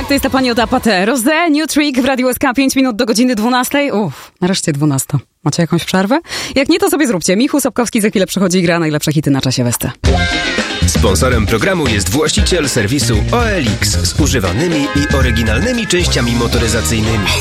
to jest ta pani od Apathy. Rosé, New Trick w Radiu SK, 5 minut do godziny 12. Nareszcie 12. Macie jakąś przerwę? Jak nie, to sobie zróbcie. Michał Sobkowski za chwilę przychodzi i gra najlepsze hity na czasie Westy. Sponsorem programu jest właściciel serwisu OLX z używanymi i oryginalnymi częściami motoryzacyjnymi.